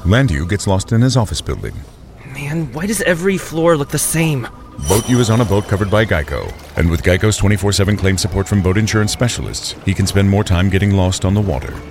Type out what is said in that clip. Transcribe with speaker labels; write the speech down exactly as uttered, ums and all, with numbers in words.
Speaker 1: Landu gets lost in his office building.
Speaker 2: Man, why does every floor look the same?
Speaker 1: Boat U is on a boat covered by Geico, and with Geico's twenty-four seven claim support from boat insurance specialists, he can spend more time getting lost on the water.